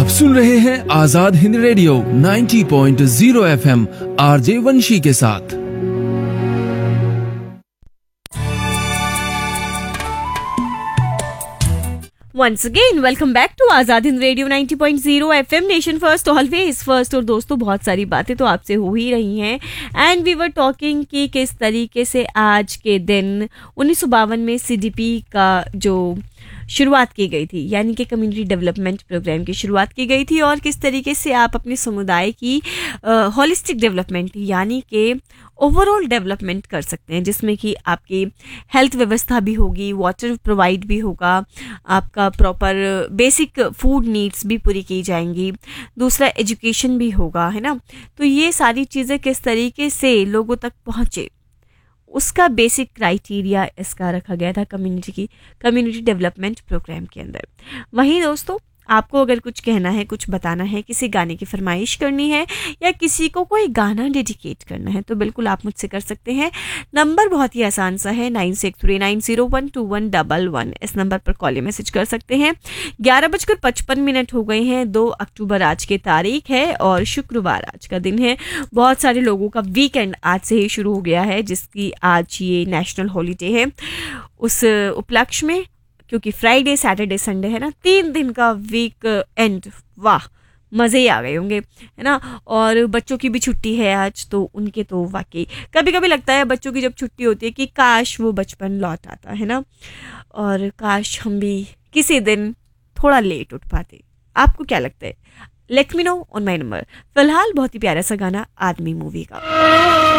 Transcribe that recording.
आप सुन रहे हैं Azad Hind radio 90.0 FM RJ वंशी के साथ। Once again, welcome back to Azad Hind radio 90.0 FM nation first always first. और दोस्तों, बहुत सारी बातें तो आपसे हो ही रही हैं एंड वी वर टॉकिंग कि किस तरीके से आज के दिन 1952 में CDP का जो शुरुआत की गई थी, यानी कि कम्युनिटी डेवलपमेंट प्रोग्राम की शुरुआत की गई थी, और किस तरीके से आप अपने समुदाय की होलिस्टिक डेवलपमेंट यानी कि ओवरऑल डेवलपमेंट कर सकते हैं, जिसमें कि आपकी हेल्थ व्यवस्था भी होगी, वाटर प्रोवाइड भी होगा, आपका प्रॉपर बेसिक फूड नीड्स भी पूरी की जाएंगी, दूसरा एजुकेशन भी होगा, है ना। तो ये सारी चीज़ें किस तरीके से लोगों तक पहुँचे, उसका बेसिक क्राइटेरिया इसका रखा गया था कम्युनिटी डेवलपमेंट प्रोग्राम के अंदर। वहीं दोस्तों, आपको अगर कुछ कहना है, कुछ बताना है, किसी गाने की फरमाइश करनी है या किसी को कोई गाना डेडिकेट करना है, तो बिल्कुल आप मुझसे कर सकते हैं। नंबर बहुत ही आसान सा है, 9639012111। इस नंबर पर कॉल या मैसेज कर सकते हैं। 11:55 हो गए हैं। 2 अक्टूबर आज की तारीख है और शुक्रवार आज का दिन है। बहुत सारे लोगों का वीकेंड आज से ही शुरू हो गया है, जिसकी आज ये नेशनल हॉलीडे है। उस उपलक्ष्य में, क्योंकि फ्राइडे सैटरडे संडे है ना, 3 दिन का वीक एंड, वाह मज़े ही आ गए होंगे, है ना। और बच्चों की भी छुट्टी है आज, तो उनके तो वाकई कभी कभी लगता है बच्चों की जब छुट्टी होती है कि काश वो बचपन लौट आता, है ना, और काश हम भी किसी दिन थोड़ा लेट उठ पाते। आपको क्या लगता है? Let me know on my number. फिलहाल बहुत ही प्यारा सा गाना आदमी मूवी का।